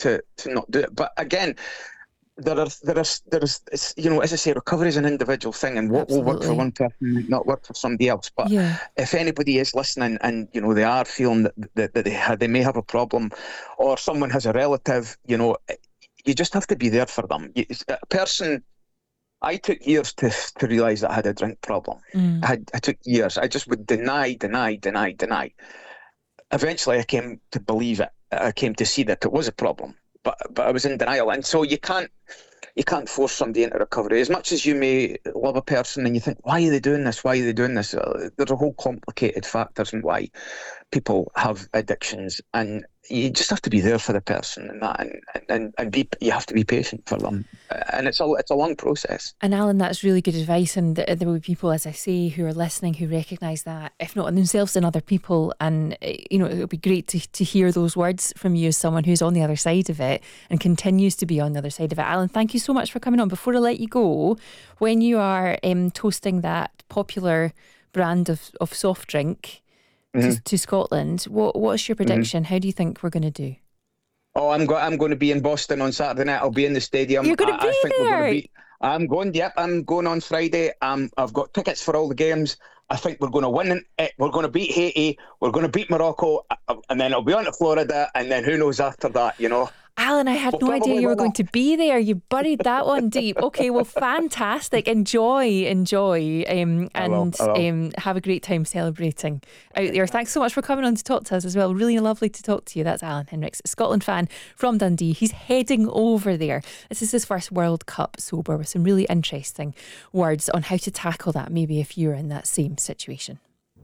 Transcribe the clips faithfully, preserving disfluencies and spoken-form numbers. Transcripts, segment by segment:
to, to not do it. But again, there are there is there is it's, you know, as I say, recovery is an individual thing, and what Absolutely. will work for one person might not work for somebody else. But Yeah. if anybody is listening and, you know, they are feeling that, that, that they have, they may have a problem, or someone has a relative, you know, you just have to be there for them. You, a person. I took years to, to realise that I had a drink problem. Mm. I, had, I took years. I just would deny, deny, deny, deny. Eventually, I came to believe it. I came to see that it was a problem, but but I was in denial. And so you can't you can't force somebody into recovery. As much as you may love a person and you think, why are they doing this? Why are they doing this? Uh, There's a whole complicated factors in why people have addictions, and you just have to be there for the person and that, and and, and be you have to be patient for them, and it's a it's a long process. And Alan, that's really good advice, and there will be people, as I say, who are listening who recognise that, if not in themselves, in other people. And you know, it would be great to, to hear those words from you as someone who's on the other side of it and continues to be on the other side of it. Alan, thank you so much for coming on. Before I let you go, when you are um, toasting that popular brand of, of soft drink mm-hmm. to, to Scotland, what what's your prediction? Mm-hmm. How do you think we're going to do? Oh, I'm going. I'm going to be in Boston on Saturday night. I'll be in the stadium. You're going to be I, I think there. We're going to be, I'm going. Yep, I'm going on Friday. Um, I've got tickets for all the games. I think we're going to win it. We're going to beat Haiti. We're going to beat Morocco, and then I'll be on to Florida, and then who knows after that? You know. Alan, I had we'll no idea you were going to be there. You buried that one deep. Okay, well, fantastic. Enjoy, enjoy, um, and I will, I will. Um, have a great time celebrating out there. Thanks so much for coming on to talk to us as well. Really lovely to talk to you. That's Alan Henricks, a Scotland fan from Dundee. He's heading over there. This is his first World Cup sober, with some really interesting words on how to tackle that, maybe if you're in that same situation.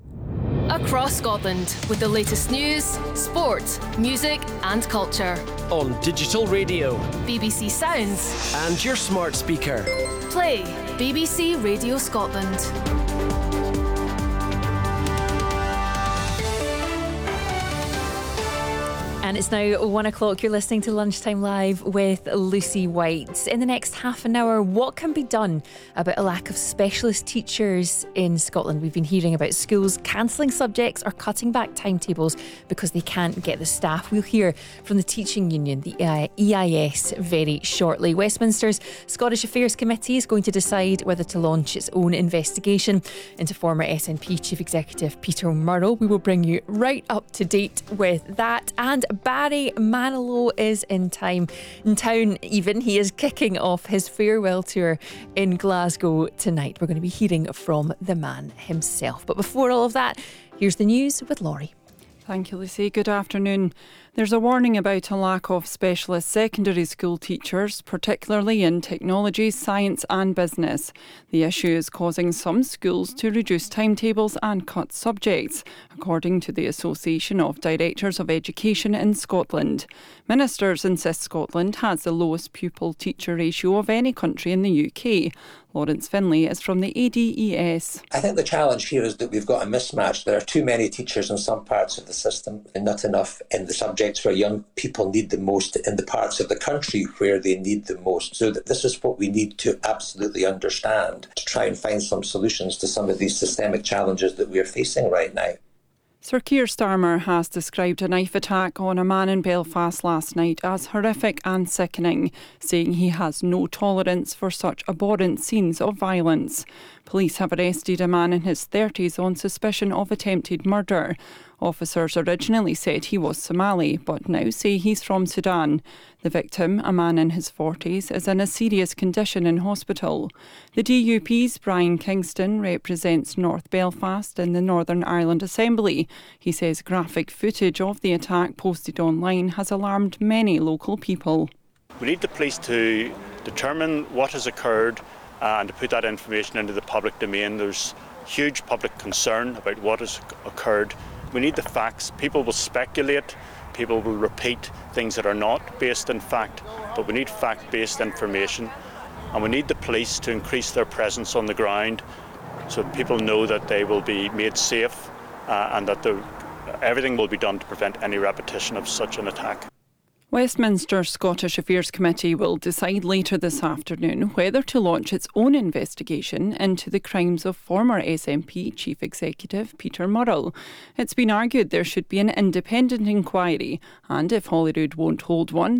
Across Scotland, with the latest news, sport, music and culture. On digital radio, B B C Sounds, and your smart speaker. Play B B C Radio Scotland. And it's now one o'clock. You're listening to Lunchtime Live with Lucy White. In the next half an hour, what can be done about a lack of specialist teachers in Scotland? We've been hearing about schools cancelling subjects or cutting back timetables because they can't get the staff. We'll hear from the teaching union, the E I S, very shortly. Westminster's Scottish Affairs Committee is going to decide whether to launch its own investigation into former S N P Chief Executive Peter Murrell. We will bring you right up to date with that. And Barry Manilow is in time in town even. He is kicking off his farewell tour in Glasgow tonight. We're going to be hearing from the man himself. But before all of that, here's the news with Laurie. Thank you, Lucy. Good afternoon. There's a warning about a lack of specialist secondary school teachers, particularly in technology, science and business. The issue is causing some schools to reduce timetables and cut subjects, according to the Association of Directors of Education in Scotland. Ministers insist Scotland has the lowest pupil-teacher ratio of any country in the U K. Lawrence Finlay is from the A D E S. I think the challenge here is that we've got a mismatch. There are too many teachers in some parts of the system and not enough in the subjects where young people need the most in the parts of the country where they need the most. So that this is what we need to absolutely understand to try and find some solutions to some of these systemic challenges that we are facing right now. Sir Keir Starmer has described a knife attack on a man in Belfast last night as horrific and sickening, saying he has no tolerance for such abhorrent scenes of violence. Police have arrested a man in his thirties on suspicion of attempted murder. Officers originally said he was Somali, but now say he's from Sudan. The victim, a man in his forties, is in a serious condition in hospital. The D U P's Brian Kingston represents North Belfast in the Northern Ireland Assembly. He says graphic footage of the attack posted online has alarmed many local people. We need the police to determine what has occurred uh, and to put that information into the public domain. There's huge public concern about what has occurred. We need the facts. People will speculate, people will repeat things that are not based in fact, but we need fact-based information, and we need the police to increase their presence on the ground so that people know that they will be made safe uh, and that the, everything will be done to prevent any repetition of such an attack. Westminster's Scottish Affairs Committee will decide later this afternoon whether to launch its own investigation into the crimes of former S N P Chief Executive Peter Murrell. It's been argued there should be an independent inquiry, and if Holyrood won't hold one,